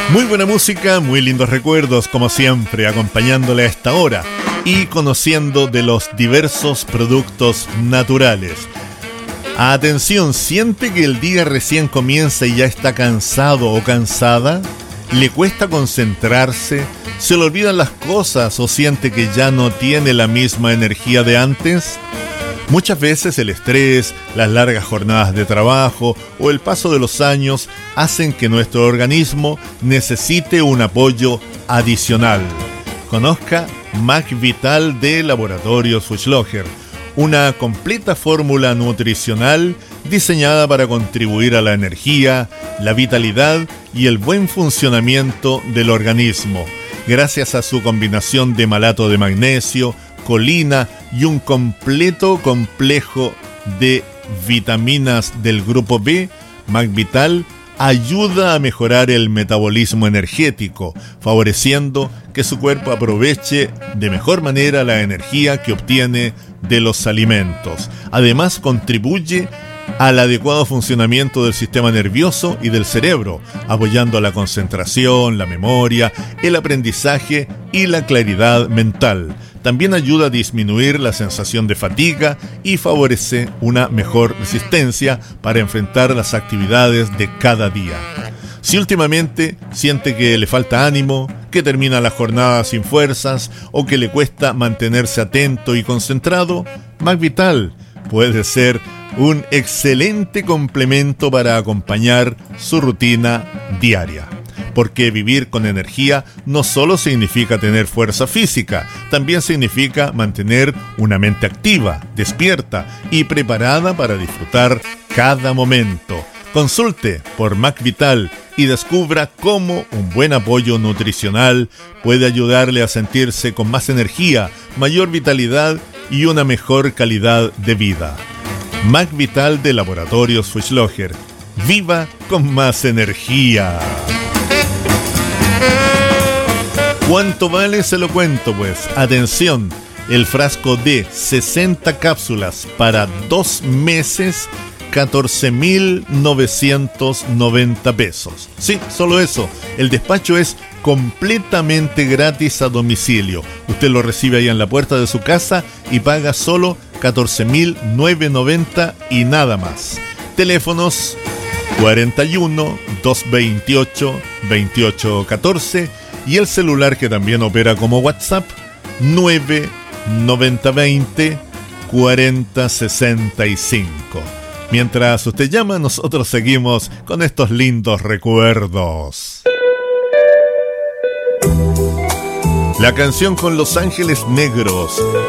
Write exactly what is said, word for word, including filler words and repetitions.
Muy buena música, muy lindos recuerdos, como siempre, acompañándole a esta hora y conociendo de los diversos productos naturales. Atención, ¿siente que el día recién comienza y ya está cansado o cansada? ¿Le cuesta concentrarse? ¿Se le olvidan las cosas o siente que ya no tiene la misma energía de antes? Muchas veces el estrés, las largas jornadas de trabajo o el paso de los años hacen que nuestro organismo necesite un apoyo adicional. Conozca McVital de Laboratorios Fuchsloger, una completa fórmula nutricional diseñada para contribuir a la energía, la vitalidad y el buen funcionamiento del organismo, gracias a su combinación de malato de magnesio, colina y un completo complejo de vitaminas del grupo B. McVital ayuda a mejorar el metabolismo energético, favoreciendo que su cuerpo aproveche de mejor manera la energía que obtiene de los alimentos. Además, contribuye al adecuado funcionamiento del sistema nervioso y del cerebro, apoyando la concentración, la memoria, el aprendizaje y la claridad mental. También ayuda a disminuir la sensación de fatiga y favorece una mejor resistencia para enfrentar las actividades de cada día. Si últimamente siente que le falta ánimo, que termina la jornada sin fuerzas o que le cuesta mantenerse atento y concentrado, McVital puede ser un excelente complemento para acompañar su rutina diaria. Porque vivir con energía no solo significa tener fuerza física, también significa mantener una mente activa, despierta y preparada para disfrutar cada momento. Consulte por McVital y descubra cómo un buen apoyo nutricional puede ayudarle a sentirse con más energía, mayor vitalidad y una mejor calidad de vida. McVital de Laboratorios Fuchsloger. Viva con más energía. ¿Cuánto vale? Se lo cuento pues. Atención, el frasco de sesenta cápsulas para dos meses, catorce mil novecientos noventa pesos. Sí, solo eso. El despacho es completamente gratis a domicilio. Usted lo recibe ahí en la puerta de su casa y paga solo catorce mil novecientos noventa y nada más. Teléfonos cuarenta y uno, doscientos veintiocho, veintiocho catorce y el celular que también opera como WhatsApp nueve noventa veinte cuarenta sesenta y cinco. Mientras usted llama, nosotros seguimos con estos lindos recuerdos. La canción con Los Ángeles Negros.